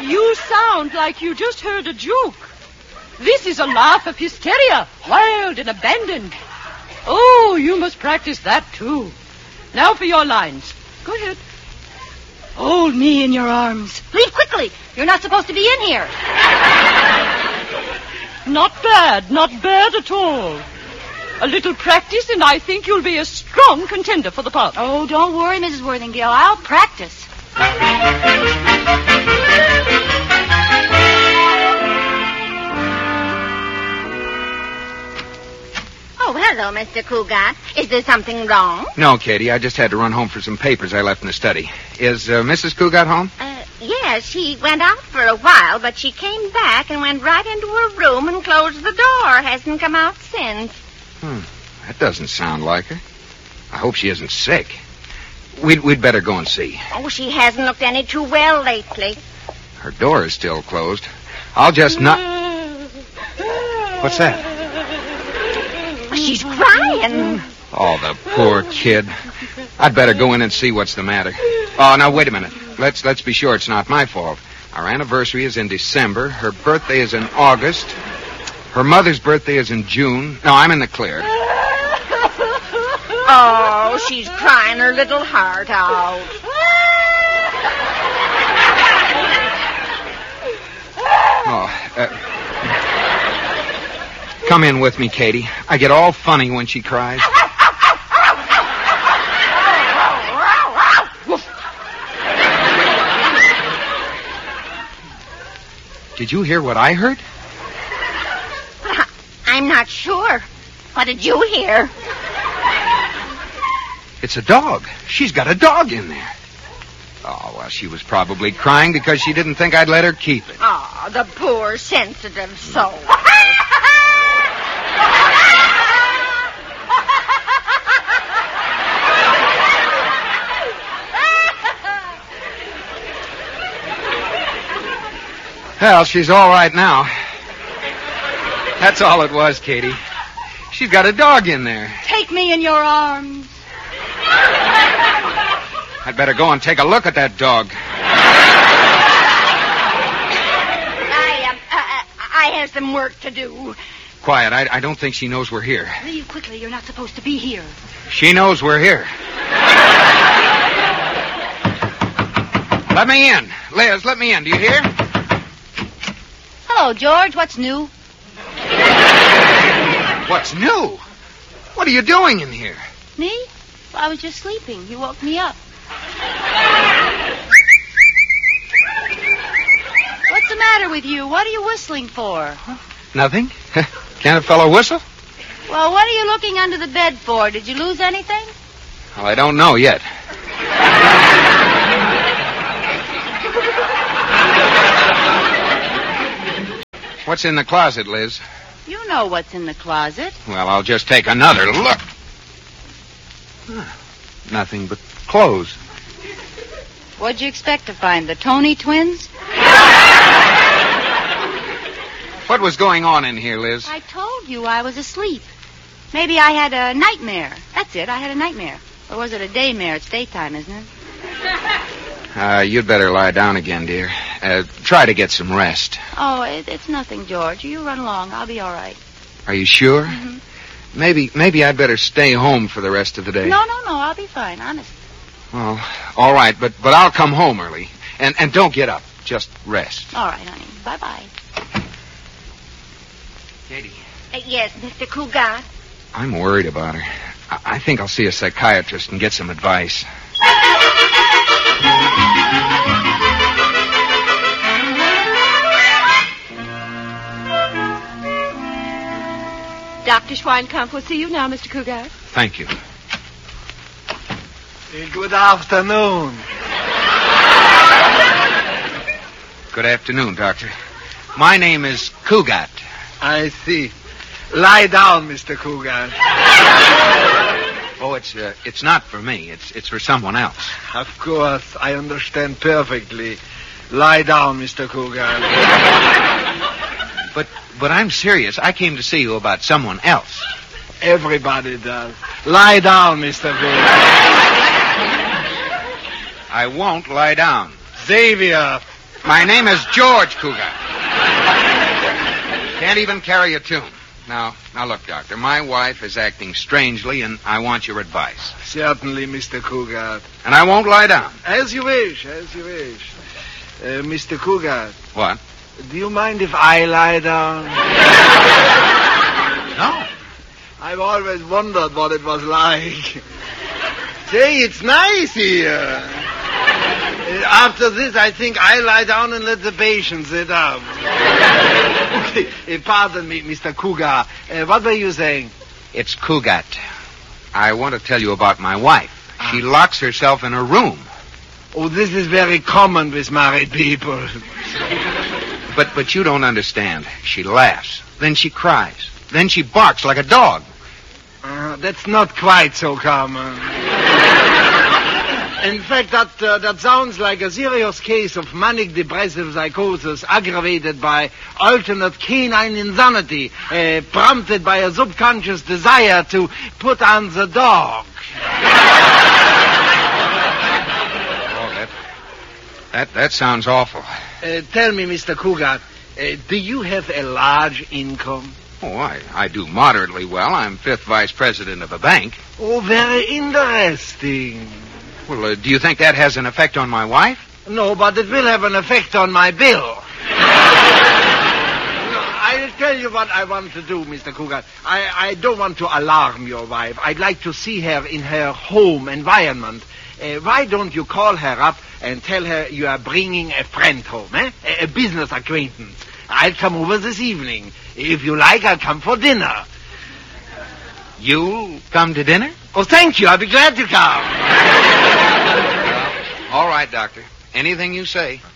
You sound like you just heard a joke. This is a laugh of hysteria, wild and abandoned. Oh, you must practice that, too. Now for your lines. Go ahead. Hold me in your arms. Leave quickly. You're not supposed to be in here. Not bad at all. A little practice, and I think you'll be a strong contender for the part. Oh, don't worry, Mrs. Worthingale. I'll practice. Oh, hello, Mr. Cougat. Is there something wrong? No, Katie. I just had to run home for some papers I left in the study. Is Mrs. Cougat home? Yes, she went out for a while, but she came back and went right into her room and closed the door. Hasn't come out since. That doesn't sound like her. I hope she isn't sick. We'd better go and see. Oh, she hasn't looked any too well lately. Her door is still closed. I'll just not... What's that? She's crying. Oh, the poor kid. I'd better go in and see what's the matter. Oh, now, wait a minute. Let's be sure it's not my fault. Our anniversary is in December. Her birthday is in August. Her mother's birthday is in June. No, I'm in the clear. Oh, she's crying her little heart out. Come in with me, Katie. I get all funny when she cries. Did you hear what I heard? I'm not sure. What did you hear? It's a dog. She's got a dog in there. Oh, well, she was probably crying because she didn't think I'd let her keep it. Oh, the poor sensitive soul. Well, she's all right now. That's all it was, Katie. She's got a dog in there. Take me in your arms. I'd better go and take a look at that dog. I have some work to do. Quiet. I don't think she knows we're here. Leave quickly. You're not supposed to be here. She knows we're here. Let me in. Liz, let me in. Do you hear? Hello, George. What's new? What's new? What are you doing in here? Me? Well, I was just sleeping. You woke me up. What's the matter with you? What are you whistling for? Nothing. Can't a fellow whistle? Well, what are you looking under the bed for? Did you lose anything? Well, I don't know yet. What's in the closet, Liz? You know what's in the closet. Well, I'll just take another look. Nothing but clothes. What'd you expect to find? The Tony twins? What was going on in here, Liz? I told you I was asleep. Maybe I had a nightmare. That's it. I had a nightmare. Or was it a daymare? It's daytime, isn't it? You'd better lie down again, dear. Try to get some rest. Oh, it's nothing, George. You run along. I'll be all right. Are you sure? Mm-hmm. Maybe I'd better stay home for the rest of the day. No. I'll be fine, honest. Well, all right, but I'll come home early. And don't get up. Just rest. All right, honey. Bye-bye. Katie. Yes, Mr. Cougat. I'm worried about her. I think I'll see a psychiatrist and get some advice. Dr. Schweinkamp will see you now, Mr. Cougat. Thank you. Good afternoon. Good afternoon, Doctor. My name is Cougat. I see. Lie down, Mr. Cougat. Oh, it's not for me. It's for someone else. Of course, I understand perfectly. Lie down, Mr. Cougat. But I'm serious. I came to see you about someone else. Everybody does. Lie down, Mr. Cougat. I won't lie down. Xavier. My name is George Cougar. Can't even carry a tune. Now look, Doctor, my wife is acting strangely, and I want your advice. Certainly, Mr. Cougar. And I won't lie down. As you wish. Mr. Cougar. What? Do you mind if I lie down? No. I've always wondered what it was like. Say, it's nice here. After this, I think I lie down and let the patient sit up. Okay, pardon me, Mr. Cougar. What were you saying? It's Cougat. I want to tell you about my wife. She locks herself in her room. Oh, this is very common with married people. But you don't understand. She laughs. Then she cries. Then she barks like a dog. That's not quite so common. In fact, that sounds like a serious case of manic depressive psychosis aggravated by alternate canine insanity, prompted by a subconscious desire to put on the dog. Oh, that sounds awful. Tell me, Mr. Cougar, do you have a large income? Oh, I do moderately well. I'm 5th vice president of a bank. Oh, very interesting. Well, do you think that has an effect on my wife? No, but it will have an effect on my bill. I'll tell you what I want to do, Mr. Cougar. I don't want to alarm your wife. I'd like to see her in her home environment. Why don't you call her up and tell her you are bringing a friend home, a business acquaintance? I'll come over this evening. If you like, I'll come for dinner. You'll come to dinner? Oh, thank you. I'll be glad to come. All right, Doctor. Anything you say.